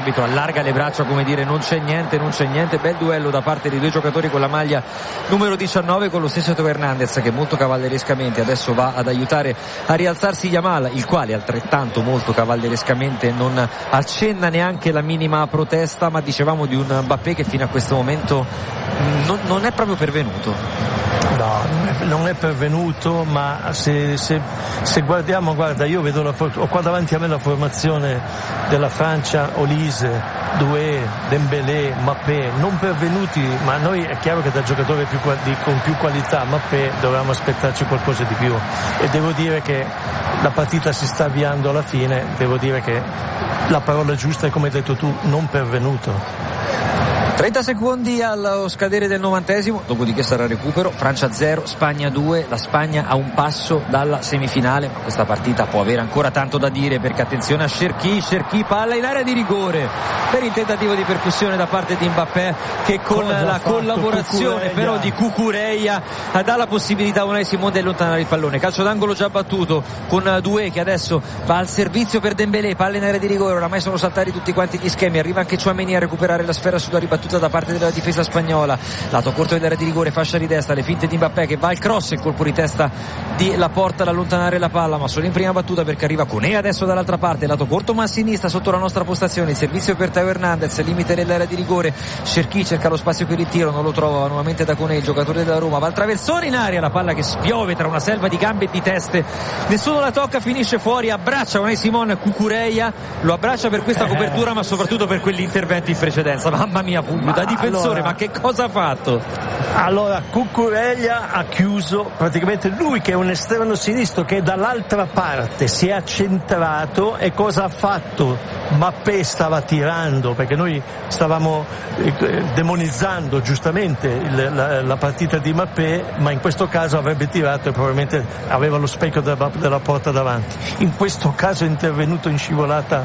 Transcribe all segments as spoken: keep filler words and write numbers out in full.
l'arbitro allarga le braccia come dire non c'è niente, non c'è niente. Bel duello da parte dei due giocatori con la maglia numero diciannove, con lo stesso Teo Hernandez che molto cavallerescamente adesso va ad aiutare a rialzarsi Yamal, il quale altrettanto molto cavallerescamente non accenna neanche la minima protesta, ma dicevamo di un Mbappé che fino a questo momento non, non è proprio pervenuto. No, non è, non è pervenuto, ma se, se, se guardiamo, guarda, io vedo la, ho qua davanti a me la formazione della Francia: Olise, Doué, Dembélé, Mbappé, non pervenuti, ma noi è chiaro che da giocatore più, di, con più qualità Mbappé dovevamo aspettarci qualcosa di più, e devo dire che la partita si sta avviando alla fine, devo dire che la parola giusta è, come hai detto tu, non pervenuto. trenta secondi allo scadere del novantesimo, dopodiché sarà recupero. Francia zero, Spagna due. La Spagna a un passo dalla semifinale, ma questa partita può avere ancora tanto da dire, perché attenzione a Cherki, Cherki palla in area di rigore per il tentativo di percussione da parte di Mbappé, che con Cosa la collaborazione però di Cucurella dà la possibilità a Unai Simon di allontanare il pallone. Calcio d'angolo già battuto con Doué che adesso va al servizio per Dembélé, palla in area di rigore. Oramai sono saltati tutti quanti gli schemi, arriva anche Tchouaméni a recuperare la sfera sulla ribattuta da parte della difesa spagnola. Lato corto dell'area di rigore, fascia di destra, le finte di Mbappé che va al cross, il colpo di testa di Laporta ad allontanare la palla, ma solo in prima battuta perché arriva Koné adesso dall'altra parte, lato corto ma a sinistra sotto la nostra postazione, il servizio per Teo Hernandez, limite dell'area di rigore. Cherki cerca lo spazio per il tiro, non lo trova nuovamente da Koné, il giocatore della Roma, va al traversone in aria, la palla che spiove tra una selva di gambe e di teste, nessuno la tocca, finisce fuori, abbraccia Unai Simon Cucurella, lo abbraccia per questa copertura ma soprattutto per quegli interventi in precedenza. Mamma mia, Fulvio, da difensore, allora, ma che cosa ha fatto? Allora Cucurella ha chiuso, praticamente lui che è un esterno sinistro che dall'altra parte si è accentrato, e cosa ha fatto? Mbappé stava tirando, perché noi stavamo eh, demonizzando giustamente il, la, la partita di Mbappé, ma in questo caso avrebbe tirato e probabilmente aveva lo specchio della, della porta davanti. In questo caso è intervenuto in scivolata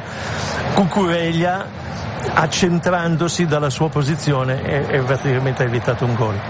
Cucurella, accentrandosi dalla sua posizione, e, e praticamente ha evitato un gol.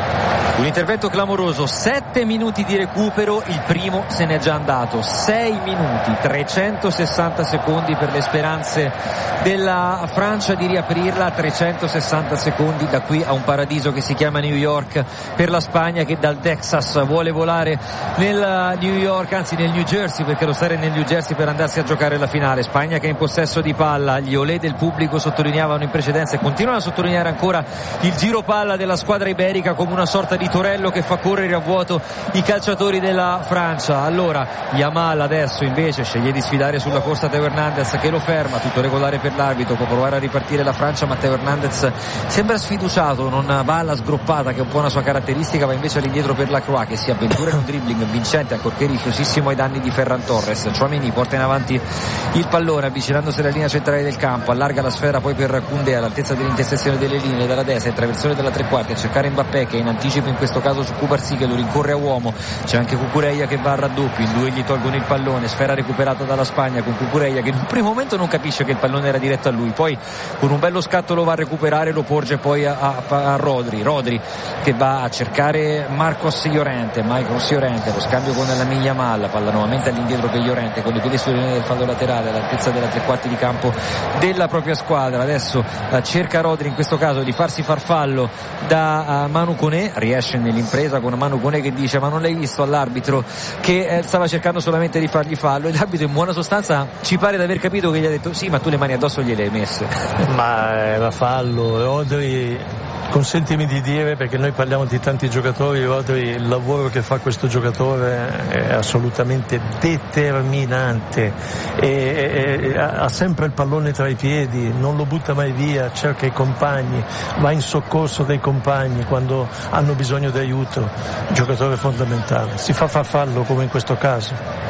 Un intervento clamoroso, sette minuti di recupero, il primo se n'è già andato, sei minuti, trecentosessanta secondi per le speranze della Francia di riaprirla, trecentosessanta secondi da qui a un paradiso che si chiama New York per la Spagna, che dal Texas vuole volare nel New York, anzi nel New Jersey, perché lo stare nel New Jersey per andarsi a giocare la finale. Spagna che è in possesso di palla, gli olè del pubblico sottolineavano in precedenza e continuano a sottolineare ancora il giro palla della squadra iberica come una sorta di Torello che fa correre a vuoto i calciatori della Francia. Allora Yamal adesso invece sceglie di sfidare sulla corsa Teo Hernandez, che lo ferma, tutto regolare per l'arbitro, può provare a ripartire la Francia, ma Teo Hernandez sembra sfiduciato, non va alla sgroppata che è un po' una sua caratteristica, va invece all'indietro per Lacroix che si avventura in un dribbling vincente ancorché rischiosissimo ai danni di Ferran Torres. Tchouaméni porta in avanti il pallone avvicinandosi alla linea centrale del campo, allarga la sfera poi per Koundé all'altezza dell'intersezione delle linee dalla destra, il traversone della tre quarti a cercare Mbappé che è in anticipo in questo caso su Cubarsí che lo rincorre a uomo, c'è anche Cucurella che va al raddoppio, in due gli tolgono il pallone, sfera recuperata dalla Spagna con Cucurella che in un primo momento non capisce che il pallone era diretto a lui, poi con un bello scatto lo va a recuperare, lo porge poi a, a, a Rodri Rodri che va a cercare Marcos Llorente Marcos Llorente, lo scambio con la Yamal, palla nuovamente all'indietro per Llorente con le piedi sulle linee del fallo laterale all'altezza della tre quarti di campo della propria squadra. Adesso uh, cerca Rodri in questo caso di farsi far fallo da uh, Manu Koné, riesce nell'impresa con Manu Koné che dice ma non l'hai visto all'arbitro che eh, stava cercando solamente di fargli fallo, e l'arbitro in buona sostanza ci pare di aver capito che gli ha detto sì ma tu le mani addosso gliele hai messe. Ma era fallo. Rodri, consentimi di dire, perché noi parliamo di tanti giocatori, Rodri, il lavoro che fa questo giocatore è assolutamente determinante, e, e, e, ha sempre il pallone tra i piedi, non lo butta mai via, cerca i compagni, va in soccorso dei compagni quando hanno bisogno di aiuto, giocatore fondamentale, si fa far fallo come in questo caso.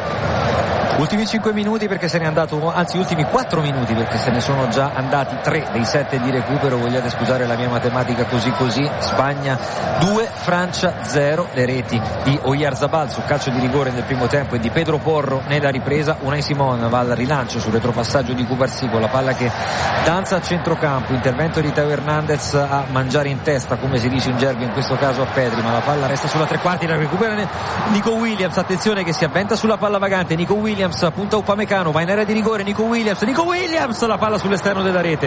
Ultimi cinque minuti perché se ne è andato, anzi ultimi quattro minuti perché se ne sono già andati tre dei sette di recupero, vogliate scusare la mia matematica così così. Spagna due, Francia zero, le reti di Oyarzabal su calcio di rigore nel primo tempo e di Pedro Porro nella ripresa. Unai Simon va al rilancio sul retropassaggio di Cubarsí con la palla che danza a centrocampo, intervento di Teo Hernandez a mangiare in testa come si dice in gergo in questo caso a Pedri, ma la palla resta sulla tre quarti, la recupera Nico Williams, attenzione che si avventa sulla palla vagante, Nico Williams punta Upamecano, va in area di rigore Nico Williams Nico Williams la palla sull'esterno della rete.